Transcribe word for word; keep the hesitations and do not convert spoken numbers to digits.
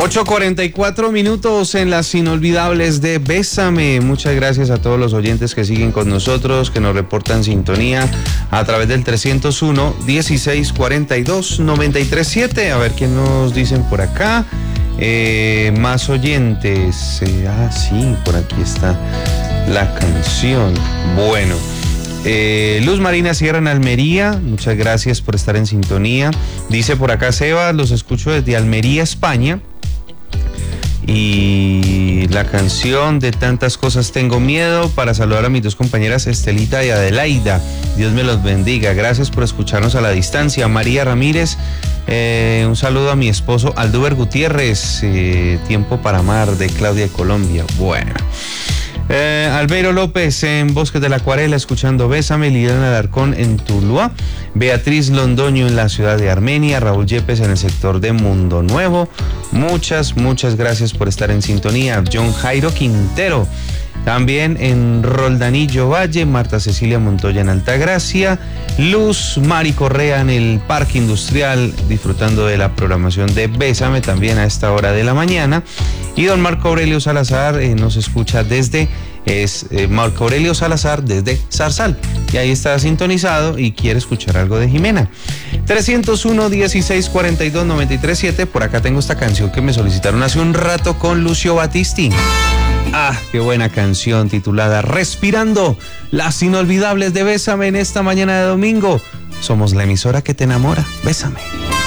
ocho cuarenta y cuatro minutos en las inolvidables de Bésame. Muchas gracias a todos los oyentes que siguen con nosotros, que nos reportan sintonía a través del trescientos uno, dieciséis cuarenta y dos, noventa y tres siete. A ver qué nos dicen por acá. Eh, más oyentes. Eh, ah, sí, por aquí está la canción. Bueno. Eh, Luz Marina Sierra en Almería, muchas gracias por estar en sintonía. Dice por acá Seba, los escucho desde Almería, España. Y la canción de Tantas Cosas Tengo Miedo, para saludar a mis dos compañeras Estelita y Adelaida. Dios me los bendiga. Gracias por escucharnos a la distancia. María Ramírez, eh, un saludo a mi esposo Alduber Gutiérrez. eh, Tiempo para amar, de Claudia de Colombia. Bueno. Eh, Albeiro López en Bosques de la Acuarela escuchando Bésame. Liliana Alarcón en Tuluá. Beatriz Londoño en la ciudad de Armenia. Raúl Yepes en el sector de Mundo Nuevo. Muchas, muchas gracias por estar en sintonía. John Jairo Quintero también en Roldanillo Valle. Marta Cecilia Montoya en Altagracia. Luz Mari Correa en el Parque Industrial, disfrutando de la programación de Bésame también a esta hora de la mañana. Y don Marco Aurelio Salazar eh, nos escucha desde, es eh, Marco Aurelio Salazar desde Zarzal. Y ahí está sintonizado y quiere escuchar algo de Jimena. trescientos uno, dieciséis cuarenta y dos, noventa y tres siete. Por acá tengo esta canción que me solicitaron hace un rato con Lucio Battisti. Ah, qué buena canción titulada Respirando, las inolvidables de Bésame en esta mañana de domingo. Somos la emisora que te enamora. Bésame.